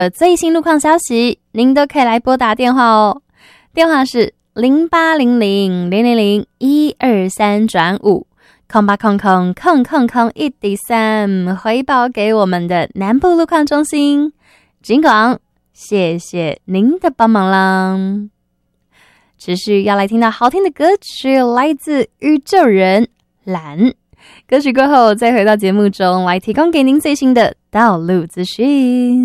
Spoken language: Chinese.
最新路况消息，您都可以来拨打电话哦。电话是0800-000-123-5 0800-1D3，回报给我们的南部路况中心。尽管谢谢您的帮忙啦。持续要来听到好听的歌曲，来自宇宙人蓝。歌曲过后再回到节目中来提供给您最新的道路资讯。